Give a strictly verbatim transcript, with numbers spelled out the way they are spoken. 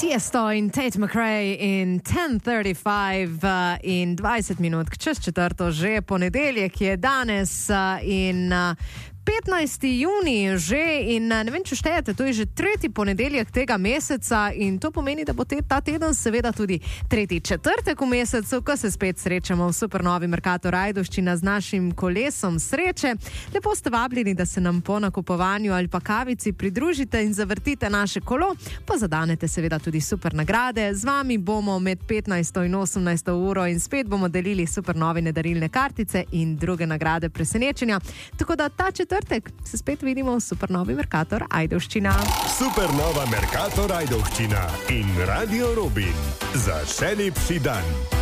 Tiesto in Tate McRae in ten thirty-five uh, in dvajset minut čez četrto, že ponedeljek je danes uh, in uh, petnajsti junij že in ne vem, če štejete, to je že tretji ponedeljek tega meseca in to pomeni, da bo te, ta teden seveda tudi tretji četrtek v mesecu, ko se spet srečamo v supernovi Mercator Ajdovščina z našim kolesom sreče. Lepo ste vabljeni, da se nam po nakupovanju ali pa kavici pridružite in zavrtite naše kolo, pa zadanete seveda tudi super nagrade. Z vami bomo med petnajsto in osemnajsto uro in spet bomo delili supernove darilne kartice in druge nagrade presenečenja. Tako da ta četrtek se spet vidimo v supernovi Mercator Ajdovščina. Supernova Mercator Ajdovščina in Radio Rubin. Za še lepši dan.